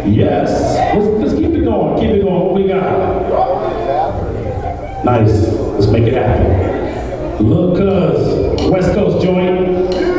Yes. Let's keep it going. Keep it going. What we got? Nice. Let's make it happen. Look, cuz West Coast joint.